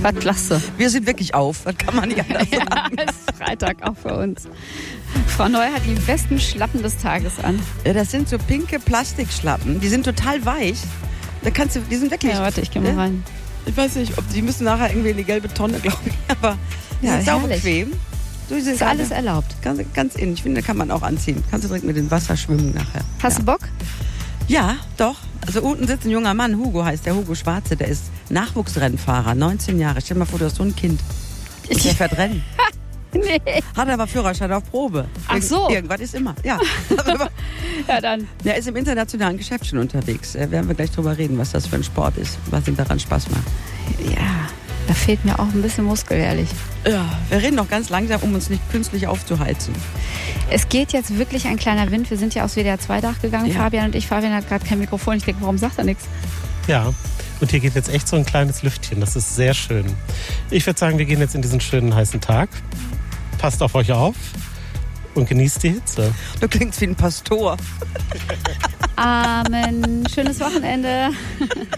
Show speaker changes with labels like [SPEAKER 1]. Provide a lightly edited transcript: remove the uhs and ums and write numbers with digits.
[SPEAKER 1] Was klasse.
[SPEAKER 2] Wir sind wirklich auf, das kann man nicht anders sagen.
[SPEAKER 1] Es ist Freitag auch für uns. Frau Neu hat die besten Schlappen des Tages an.
[SPEAKER 2] Ja, das sind so pinke Plastikschlappen, die sind total weich. Die sind wirklich...
[SPEAKER 1] Ja, warte, ich geh mal rein.
[SPEAKER 2] Ich weiß nicht, die müssen nachher irgendwie in die gelbe Tonne, glaube ich, aber die sind sau bequem.
[SPEAKER 1] Ist alles erlaubt.
[SPEAKER 2] Ganz innen. Ich finde, da kann man auch anziehen. Kannst du direkt mit dem Wasser schwimmen nachher.
[SPEAKER 1] Hast du Bock?
[SPEAKER 2] Ja, doch. Also unten sitzt ein junger Mann, Hugo heißt der, Hugo Schwarze, der ist Nachwuchsrennfahrer, 19 Jahre. Stell dir mal vor, du hast so ein Kind. Der fährt Rennen.
[SPEAKER 1] Nee.
[SPEAKER 2] Hat aber Führerschein auf Probe.
[SPEAKER 1] Ach so.
[SPEAKER 2] Irgendwas ist immer, ja.
[SPEAKER 1] Ja, dann.
[SPEAKER 2] Der ist im internationalen Geschäft schon unterwegs. Werden wir gleich drüber reden, was das für ein Sport ist, was ihm daran Spaß macht.
[SPEAKER 1] Ja, da fehlt mir auch ein bisschen Muskel, ehrlich.
[SPEAKER 2] Ja, wir reden noch ganz langsam, um uns nicht künstlich aufzuheizen.
[SPEAKER 1] Es geht jetzt wirklich ein kleiner Wind. Wir sind ja aus WDR 2-Dach gegangen,
[SPEAKER 2] Ja.
[SPEAKER 1] Fabian und ich. Fabian hat gerade kein Mikrofon. Ich denke, warum sagt er nichts?
[SPEAKER 3] Ja, und hier geht jetzt echt so ein kleines Lüftchen. Das ist sehr schön. Ich würde sagen, wir gehen jetzt in diesen schönen heißen Tag. Passt auf euch auf und genießt die Hitze.
[SPEAKER 2] Du klingst wie ein Pastor.
[SPEAKER 1] Amen. Schönes Wochenende.